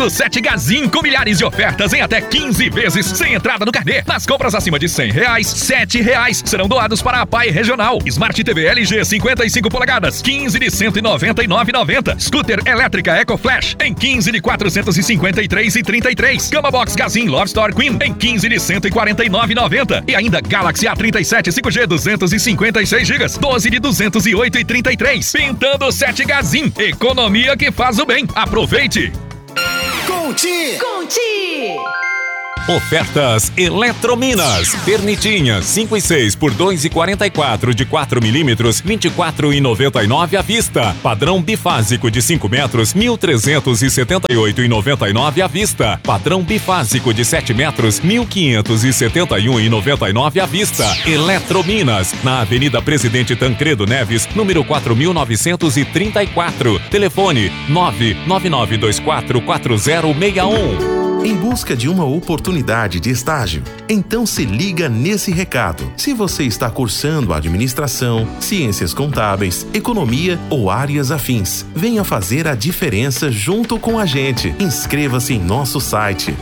O 7 Gazin com milhares de ofertas em até 15 vezes sem entrada no carnê. Nas compras acima de R$100, R$7 serão doados para a PAI Regional. Smart TV LG 55 polegadas, 15 de 199,90. Scooter elétrica EcoFlash em 15 de 453,33. Cama Box Gazin Love Store Queen em 15 de 149,90. E ainda Galaxy A37 5G 256 GB, 12 de 208,33. Pintando o 7 Gazin. Economia que faz o bem. Aproveite! Conti! Ofertas Eletrominas. Pernitinha 5 e 6 por 2,44 de 4 milímetros, 24,99 à vista. Padrão bifásico de 5 metros, 1.378,99 à vista. Padrão bifásico de 7 metros, 1.571,99 à vista. Eletrominas, na Avenida Presidente Tancredo Neves, número 4.934. Telefone 999244061. Em busca de uma oportunidade de estágio? Então se liga nesse recado. Se você está cursando administração, ciências contábeis, economia ou áreas afins, venha fazer a diferença junto com a gente. Inscreva-se em nosso site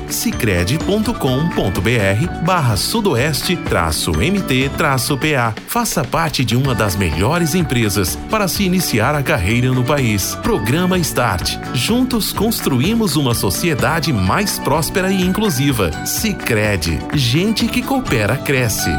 sicredi.com.br/sudoeste-mt-pa. Faça parte de uma das melhores empresas para se iniciar a carreira no país. Programa Start. Juntos construímos uma sociedade mais próspera e inclusiva. Sicredi. Gente que coopera, cresce.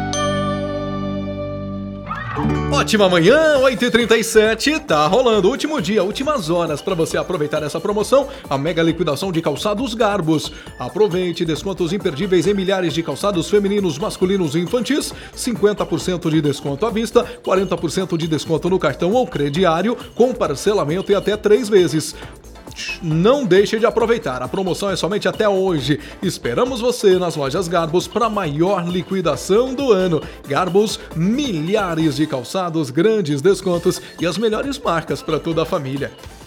Ótima manhã, 8h37, tá rolando o último dia, últimas horas para você aproveitar essa promoção, a mega liquidação de calçados Garbos. Aproveite descontos imperdíveis em milhares de calçados femininos, masculinos e infantis, 50% de desconto à vista, 40% de desconto no cartão ou crediário, com parcelamento em até 3 vezes. Não deixe de aproveitar, a promoção é somente até hoje. Esperamos você nas lojas Garbos para a maior liquidação do ano. Garbos, milhares de calçados, grandes descontos e as melhores marcas para toda a família.